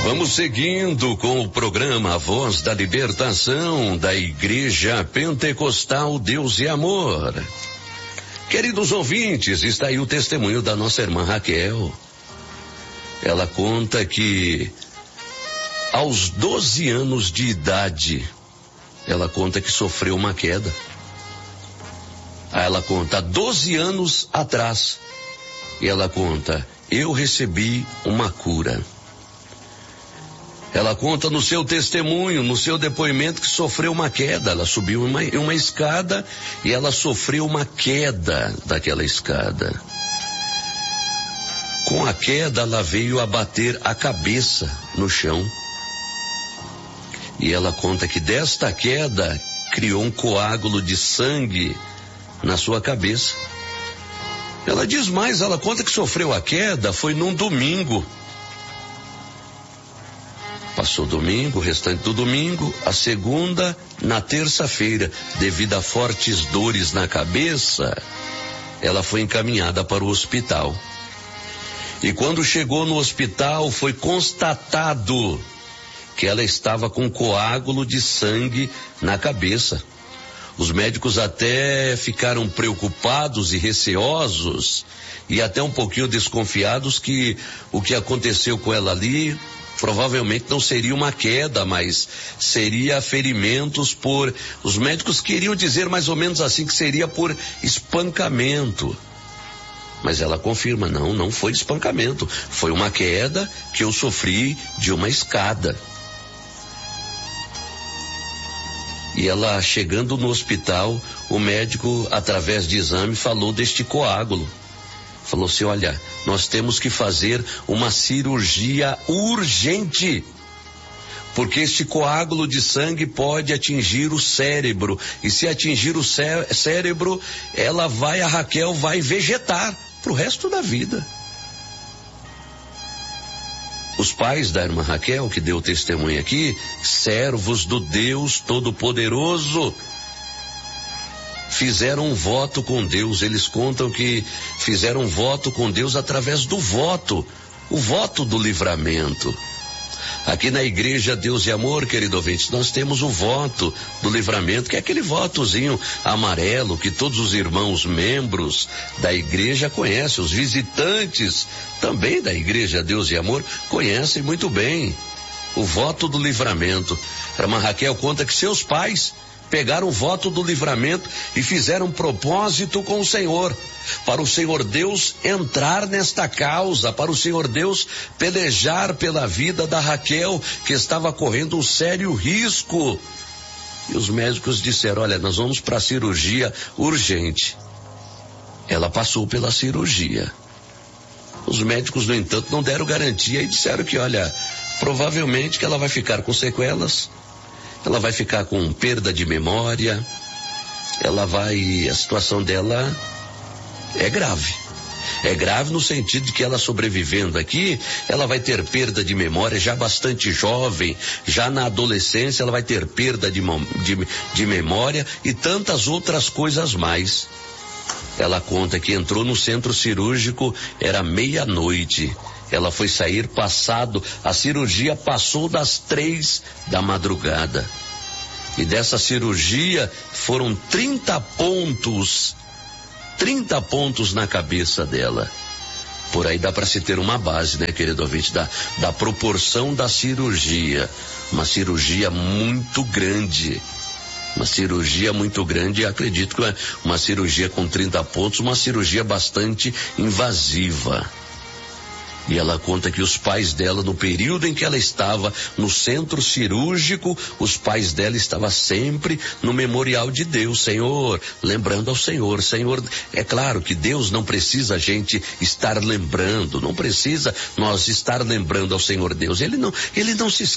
Vamos seguindo com o programa A Voz da Libertação da Igreja Pentecostal Deus e Amor. Queridos ouvintes, está aí o testemunho da nossa irmã Raquel. Ela conta que aos 12 anos de idade, ela conta que sofreu uma queda. Aí ela conta 12 anos atrás, e ela conta, eu recebi uma cura. Ela conta no seu testemunho, no seu depoimento, que sofreu uma queda. Ela subiu uma escada e ela sofreu uma queda daquela escada. Com a queda, ela veio a bater a cabeça no chão. E ela conta que desta queda criou um coágulo de sangue na sua cabeça. Ela diz mais, ela conta que sofreu a queda, foi num domingo. Passou o domingo, o restante do domingo, a segunda, na terça-feira, devido a fortes dores na cabeça, ela foi encaminhada para o hospital. E quando chegou no hospital, foi constatado que ela estava com coágulo de sangue na cabeça. Os médicos até ficaram preocupados e receosos e até um pouquinho desconfiados que o que aconteceu com ela ali provavelmente não seria uma queda, mas seria ferimentos por... Os médicos queriam dizer mais ou menos assim, que seria por espancamento. Mas ela confirma, não foi espancamento. Foi uma queda que eu sofri de uma escada. E ela, chegando no hospital, o médico, através de exame, falou deste coágulo. Falou assim, olha, nós temos que fazer uma cirurgia urgente, porque este coágulo de sangue pode atingir o cérebro, e se atingir o cérebro, a Raquel vai vegetar pro resto da vida. Os pais da irmã Raquel, que deu testemunho aqui, servos do Deus Todo-Poderoso, fizeram um voto com Deus. Eles contam que fizeram um voto com Deus através do voto, o voto do livramento. Aqui na Igreja Deus e Amor, querido ouvinte, nós temos o voto do livramento, que é aquele votozinho amarelo que todos os irmãos membros da igreja conhecem, os visitantes também da Igreja Deus e Amor conhecem muito bem o voto do livramento. A irmã Raquel conta que seus pais pegaram o voto do livramento e fizeram um propósito com o Senhor, para o Senhor Deus entrar nesta causa, para o Senhor Deus pelejar pela vida da Raquel, que estava correndo um sério risco. E os médicos disseram, olha, nós vamos para a cirurgia urgente. Ela passou pela cirurgia. Os médicos, no entanto, não deram garantia e disseram que, olha, provavelmente que ela vai ficar com sequelas, ela vai ficar com perda de memória, a situação dela é grave. É grave no sentido de que ela sobrevivendo aqui, ela vai ter perda de memória, já bastante jovem, já na adolescência ela vai ter perda de memória e tantas outras coisas mais. Ela conta que entrou no centro cirúrgico, era meia-noite. Ela foi sair a cirurgia passou das 3 da madrugada. E dessa cirurgia foram 30 pontos na cabeça dela. Por aí dá para se ter uma base, né, querido ouvinte, da proporção da cirurgia. Uma cirurgia muito grande. Acredito que uma cirurgia com 30 pontos, uma cirurgia bastante invasiva. E ela conta que os pais dela, no período em que ela estava no centro cirúrgico, os pais dela estavam sempre no memorial de Deus, Senhor, lembrando ao Senhor. Senhor, é claro que Deus não precisa a gente estar lembrando, não precisa nós estar lembrando ao Senhor Deus. Ele não se